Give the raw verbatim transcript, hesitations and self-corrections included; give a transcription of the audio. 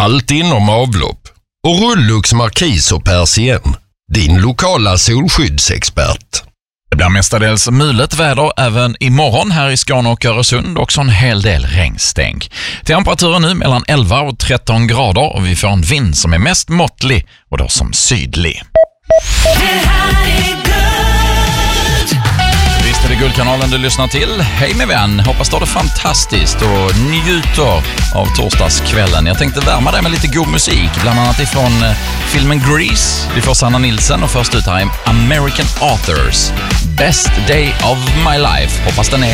allt inom avlopp. Och Rullux markis och persien, din lokala solskyddsexpert. Det blir mestadels mulet väder även imorgon här i Skåne och Öresund, också en hel del regnstänk. Temperaturen nu mellan elva och tretton grader och vi får en vind som är mest måttlig och då som sydlig. Det här är Guld. Visst är det Guldkanalen du lyssnar till. Hej med vän, hoppas du har det fantastiskt och njuter av torsdagskvällen. Jag tänkte värma dig med lite god musik, bland annat ifrån eh, filmen Grease. Vi får Sanna Nilsson och först ut här är American Authors, Best Day of My Life. Hoppas den är